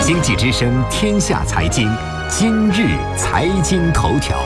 经济之声天下财经，今日财经头条。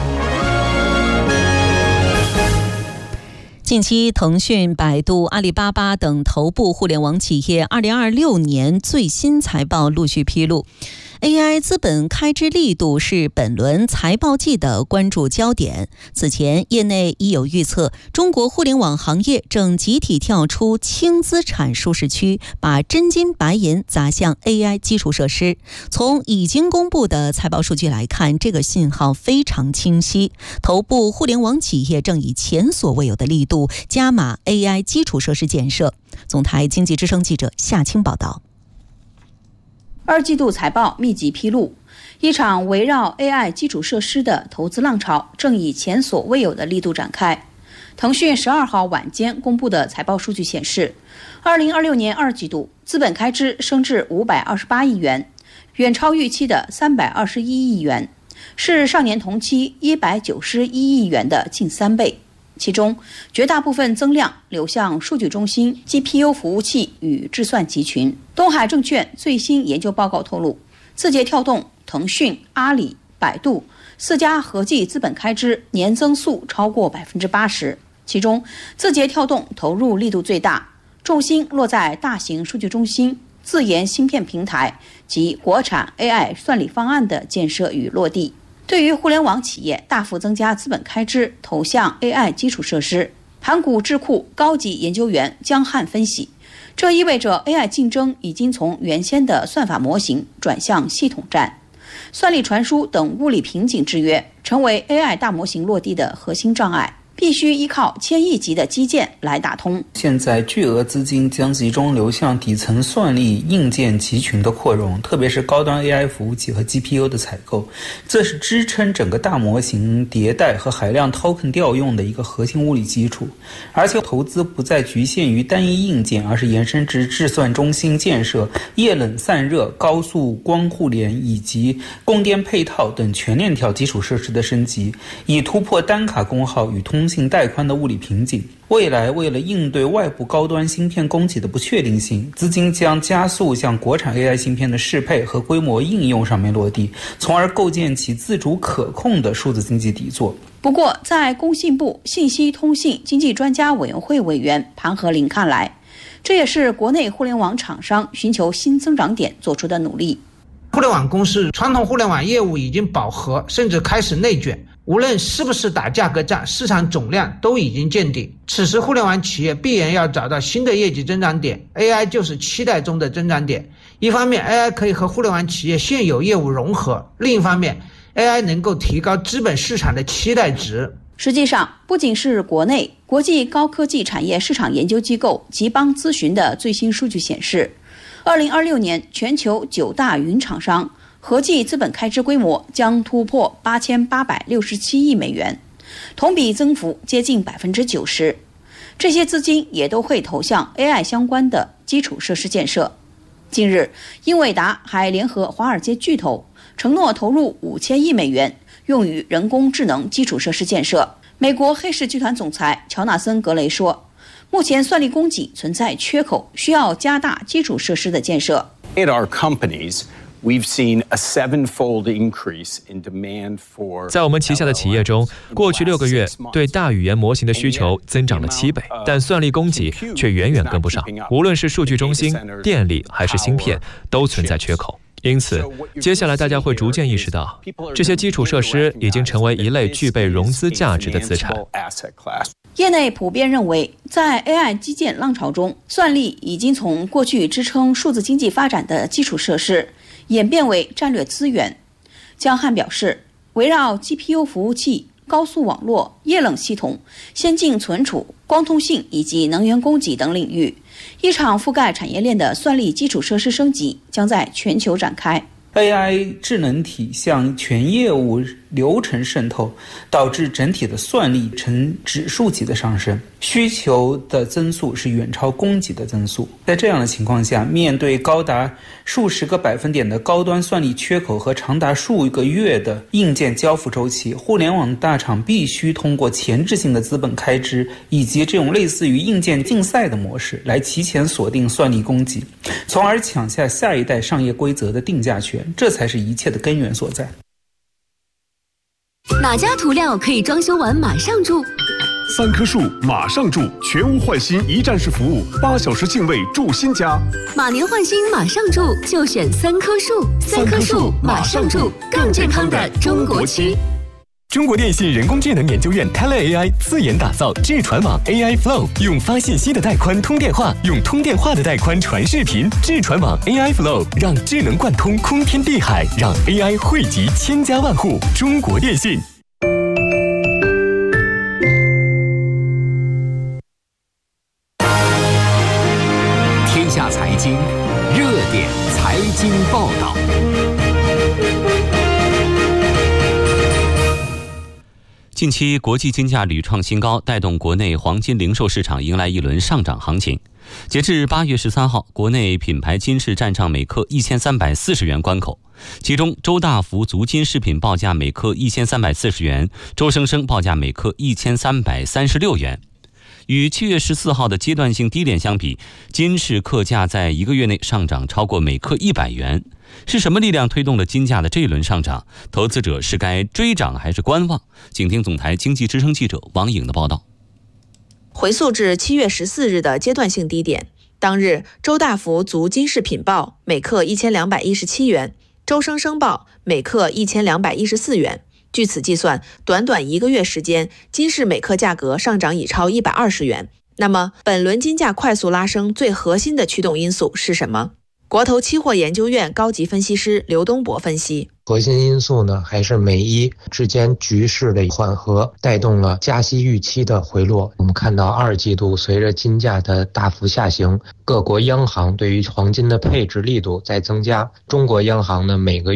近期，腾讯、百度、阿里巴巴等头部互联网企业2026年最新财报陆续披露。AI 资本开支力度是本轮财报季的关注焦点。此前，业内已有预测，中国互联网行业正集体跳出轻资产舒适区，把真金白银砸向 AI 基础设施。从已经公布的财报数据来看，这个信号非常清晰。头部互联网企业正以前所未有的力度加码 AI 基础设施建设。总台经济之声记者夏青报道。 二季度财报密集披露，一场围绕 AI 基础设施的投资浪潮正以前所未有的力度展开。腾讯12号晚间公布的财报数据显示，2026年二季度资本开支升至528亿元，远超预期的321亿元，是上年同期191亿元的近3倍。其中，绝大部分增量流向数据中心、GPU 服务器与计算集群。东海证券最新研究报告透露，字节跳动、腾讯、阿里、百度4家合计资本开支年增速超过80%，其中字节跳动投入力度最大，重心落在大型数据中心、自研芯片平台及国产 AI 算力方案的建设与落地。对于互联网企业大幅增加资本开支投向 AI 基础设施，盘古智库高级研究员江汉分析，这意味着 AI 竞争已经从原先的算法模型转向系统战，算力传输等物理瓶颈制约成为 AI 大模型落地的核心障碍，必须依靠千亿级的基建来打通。 现在巨额资金将集中流向底层算力硬件集群的扩容，特别是高端 AI 服务器和 GPU 的采购，这是支撑整个大模型迭代和海量 token 调用的一个核心物理基础。而且投资不再局限于单一硬件，而是延伸至计算中心建设、液冷散热、高速光互联以及供电配套等全链条基础设施的升级，以突破单卡功耗与通信带宽的物理瓶颈。未来为了应对外部高端芯片供给的不确定性，资金将加速向国产 AI 芯片的适配和规模应用上面落地，从而构建起自主可控的数字经济底座。 不过，在工信部信息通信经济专家委员会委员庞和林看来，这也是国内互联网厂商寻求新增长点做出的努力。 互联网公司传统互联网业务已经饱和，甚至开始内卷，无论是不是打价格战，市场总量都已经见顶。此时互联网企业必然要找到新的业绩增长点， AI 就是期待中的增长点。一方面 AI 可以和互联网企业现有业务融合，另一方面 AI 能够提高资本市场的期待值。 实际上，不仅是国内，国际高科技产业市场研究机构吉邦咨询的最新数据显示，2026年全球9大云厂商合计资本开支规模将突破8867亿美元，同比增幅接近90%。这些资金也都会投向 AI 相关的基础设施建设。近日，英伟达还联合华尔街巨头，承诺投入5000亿美元用于人工智能基础设施建设。美国黑石集团总裁乔纳森·格雷说，目前算力供给存在缺口，需要加大基础设施的建设。 At our companies, we've seen a seven-fold increase in demand for 在我们旗下的企业中，过去6个月对大语言模型的需求增长了7倍，但算力供给却远远跟不上。无论是数据中心、电力还是芯片，都存在缺口。因此，接下来大家会逐渐意识到，这些基础设施已经成为一类具备融资价值的资产。 业内普遍认为，在 AI 基建浪潮中，算力已经从过去支撑数字经济发展的基础设施演变为战略资源。江汉表示，围绕 GPU 服务器、高速网络、液冷系统、先进存储、光通信以及能源供给等领域，一场覆盖产业链的算力基础设施升级将在全球展开。 AI 智能体向全业务流程渗透，导致整体的算力呈指数级的上升，需求的增速是远超供给的增速。在这样的情况下，面对高达数十个百分点的高端算力缺口和长达数个月的硬件交付周期，互联网大厂必须通过前置性的资本开支以及这种类似于硬件竞赛的模式来提前锁定算力供给，从而抢下下一代商业规则的定价权，这才是一切的根源所在。 哪家涂料可以装修完马上住 ？3棵树马上住，全屋换新一站式服务，8小时净位住新家。 马年换新马上住，就选3棵树。3棵树马上住，更健康的中国区。 中国电信人工智能研究院 TeleAI 自研打造智传网 AI Flow， 用发信息的带宽通电话，用通电话的带宽传视频。智传网 AI Flow 让智能贯通空天地海，让 AI 汇集千家万户。中国电信。 天下财经热点财经报道。 近期国际金价屡创新高，带动国内黄金零售市场迎来一轮上涨行情。截至8月13号，国内品牌金饰站上每克1340元关口，其中周大福足金饰品报价每克1340元，周生生报价每克1336元。与7月14号的阶段性低点相比，金饰克价在1个月内上涨超过每克100元。是什么力量推动了金价的这一轮上涨？投资者是该追涨还是观望？请听总台经济之声记者王颖的报道。 回溯至7月14日的阶段性低点，当日周大福足金饰品报每克1217元，周生生报每克1214元。据此计算，短短1个月时间，金饰每克价格上涨已超120元。那么，本轮金价快速拉升最核心的驱动因素是什么？国投期货研究院高级分析师刘东博分析， 核心因素呢，还是美伊之间局势的缓和，带动了加息预期的回落。我们看到2季度随着金价的大幅下行，各国央行对于黄金的配置力度在增加。中国央行呢，每个